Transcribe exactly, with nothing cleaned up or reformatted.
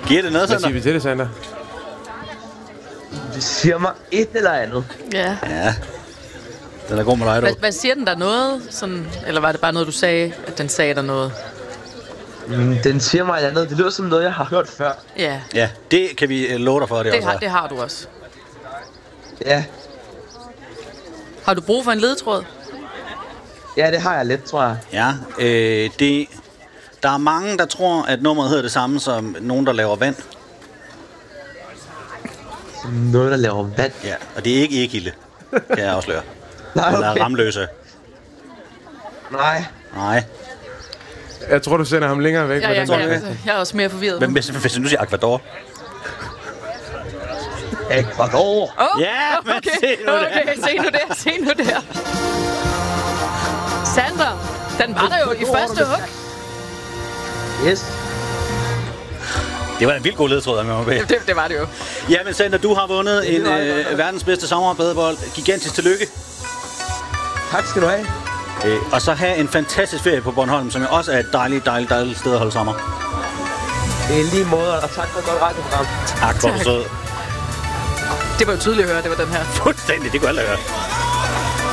Giver det noget, Hvad Sander? siger vi til det, Sander? Det siger mig et eller andet. Ja. Ja. Den er god med dig, Hvad, du. hvad siger den der noget? Sådan, eller var det bare noget, du sagde, at den sagde der noget? Mm, den siger mig et eller andet. Det lyder som noget, jeg har hørt før. Ja, Ja, det kan vi øh, love dig for, det, det også har, er. det har du også. Ja. Har du brug for en ledetråd? Ja, det har jeg lidt, tror jeg. Ja, øh, det... Der er mange, der tror, at nummeret hedder det samme som nogen, der laver vand. Noget, der laver vand. Ja, og det er ikke Egilde, kan jeg afsløre. Nej, Eller okay. Ramløse. Nej. Nej. Jeg tror, du sender ham længere væk. Ja, med jeg, den jeg, der. jeg, jeg er også mere forvirret. Men hvis, hvis du nu siger Ecuador. Ecuador. Oh, Ja, men okay. se nu der. Okay, se nu der, se nu der. Sandra, den var der jo i første hug. Yes. Det var en vildt god ledtråd, med mig. Det, det var det jo. Ja, men Sander, du har vundet en øh, verdens bedste sommerbadebold. Gigantisk tillykke. Tak skal du have. Øh, og så have en fantastisk ferie på Bornholm, som jo også er et dejligt, dejligt, dejligt sted at holde sommer. Det er lige måde, og tak for et godt radioprogram. Tak for Tak. besøget. Det var jo tydeligt at høre, det var den her. Fuldstændig, det kunne alle høre.